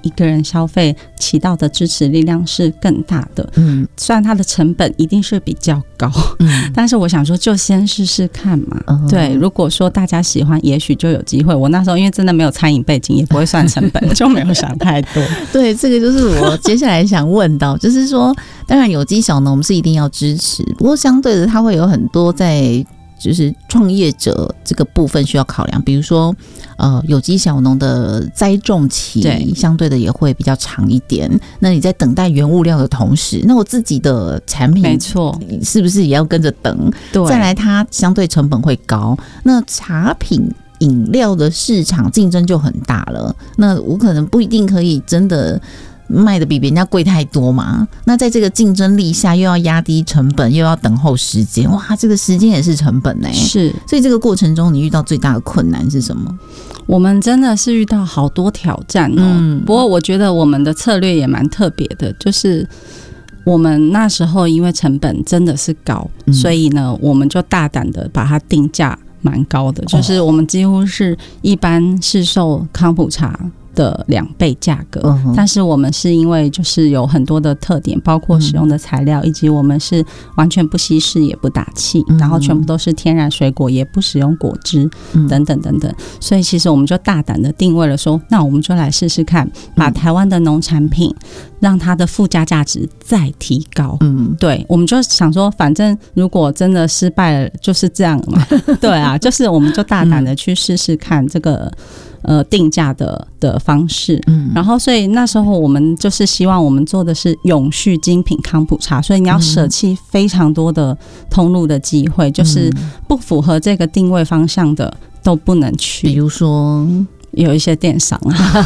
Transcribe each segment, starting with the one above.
一个人消费起到的支持力量是更大的。虽然它的成本一定是比较高，但是我想说就先试试看嘛。对，如果说大家喜欢，也许就有机会。我那时候因为真的没有餐饮背景，也不会算成本，就没有想太多。 对，这个就是我接下来想问到，就是说，当然有机小农是一定要支持，不过相对的，它会有很多在就是创业者这个部分需要考量，比如说有机小农的栽种期相对的也会比较长一点。那你在等待原物料的同时，那我自己的产品没错， 是不是也要跟着等？对，再来它相对成本会高，那茶品饮料的市场竞争就很大了，那我可能不一定可以真的卖的比别人家贵太多嘛。那在这个竞争力下，又要压低成本，又要等候时间，哇，这个时间也是成本欸。 是， 所以这个过程中你遇到最大的困难是什么？ 我们真的是遇到好多挑战哦。不过我觉得我们的策略也蛮特别的，就是我们那时候因为成本真的是高，所以呢，我们就大胆的把它定价蛮高的，就是我们几乎是一般市售康普茶的2倍价格，但是我们是因为就是有很多的特点，包括使用的材料，以及我们是完全不稀释也不打气，然后全部都是天然水果，也不使用果汁等等等等，所以其实我们就大胆的定位了说，那我们就来试试看，把台湾的农产品让它的附加价值再提高。对，我们就想说，反正如果真的失败了就是这样嘛。对啊，就是我们就大胆的去试试看这个定价的方式。然后所以那时候我们就是希望我们做的是永续精品康普茶，所以你要舍弃非常多的通路的机会，就是不符合这个定位方向的都不能去。比如说有一些电商啊，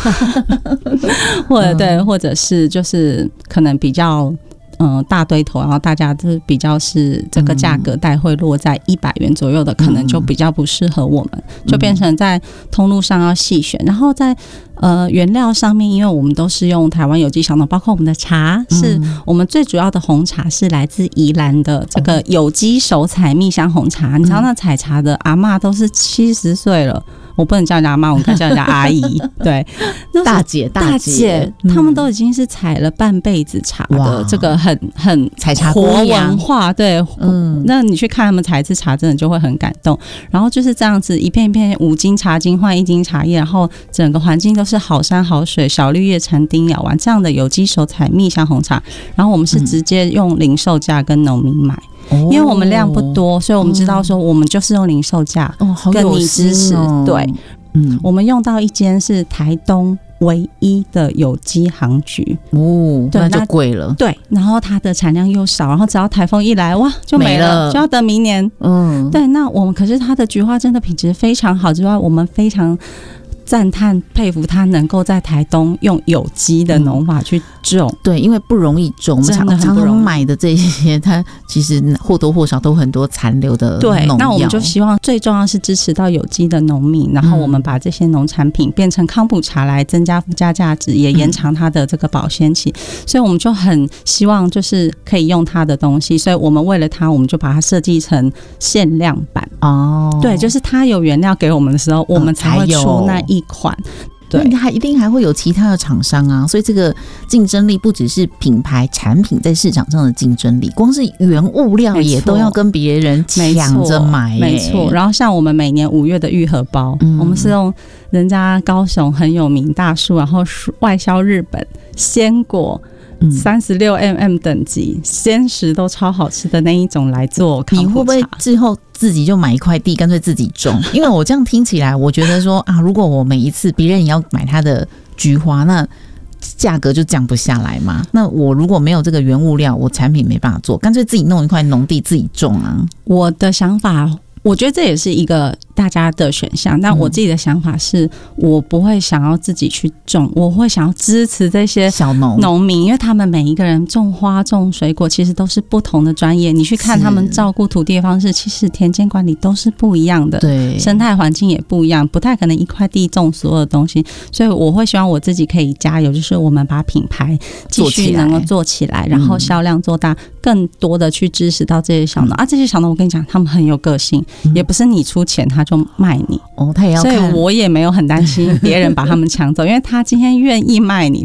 或者是就是可能比较大堆头，然后大家就是比较是这个价格带会落在100元左右的，可能就比较不适合我们，就变成在通路上要细选。然后在原料上面，因为我们都是用台湾有机小农，包括我们的茶，是我们最主要的红茶是来自宜兰的这个有机手采蜜香红茶。你知道那采茶的阿嬷都是70岁了。我不能叫人家阿嬷，我该叫人家阿姨。对， 大姐， 他们都已经是采了半辈子茶的，这个很采茶活文化。对，那你去看他们采一次茶，真的就会很感动。然后就是这样子，一片一片5斤茶精换1斤茶叶，然后整个环境都是好山好水，小绿叶蝉叮咬完这样的有机手采蜜香红茶。然后我们是直接用零售价跟农民买。因为我们量不多，所以我们知道说我们就是用零售价跟你支持。对，我们用到一间是台东唯一的有机行局对，那就贵了。 对，然后它的产量又少，然后只要台风一来，哇，就没了，就要等明年。对，那我们可是它的菊花真的品质非常好之外，我们非常赞叹佩服他能够在台东用有机的农法去种。 对，因为不容易种，我们常常买的这些它其实或多或少都很多残留的农药。 对，那我们就希望最重要是支持到有机的农民，然后我们把这些农产品变成康普茶来增加附加价值，也延长它的这个保鲜期。所以我们就很希望就是可以用它的东西，所以我们为了它，我们就把它设计成限量版。对，就是它有原料给我们的时候，我们才会出那一款。对， 它一定还会有其他的厂商啊，所以这个竞争力不只是品牌产品在市场上的竞争力，光是原物料也都要跟别人抢着买。 没错。然后像我们每年5月的玉荷包，我们是用人家高雄很有名大树，然后外销日本鲜果。36mm 等级鲜食都超好吃的那一种来做康普茶。 你会不会之后自己就买一块地干脆自己种？因为我这样听起来我觉得说啊，如果我每一次别人也要买它的菊花，那价格就降不下来嘛。那我如果没有这个原物料，我产品没办法做，干脆自己弄一块农地自己种啊。 我的想法，我觉得这也是一个大家的选项，但我自己的想法是，我不会想要自己去种，我会想要支持这些小农民，因为他们每一个人种花种水果其实都是不同的专业，你去看他们照顾土地的方式，其实田间管理都是不一样的， 对， 生态环境也不一样，不太可能一块地种所有的东西，所以我会希望我自己可以加油，就是我们把品牌继续能够做起来，然后销量做大，更多的去支持到这些小农这些小农我跟你讲，他们很有个性，也不是你出钱他就卖你他也要看， 所以我也没有很担心别人把他们抢走，因为他今天愿意卖你，